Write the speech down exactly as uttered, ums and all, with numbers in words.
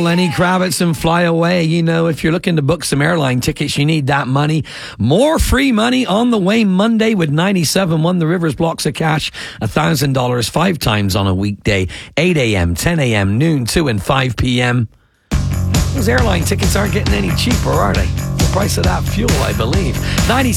Lenny Kravitz and Fly Away. You know, if you're looking to book some airline tickets, you need that money. More free money on the way Monday with ninety-seven one. The Rivers blocks of cash, one thousand dollars five times on a weekday, eight a.m., ten a.m., noon, two and five p.m. Those airline tickets aren't getting any cheaper, are they? The price of that fuel, I believe. ninety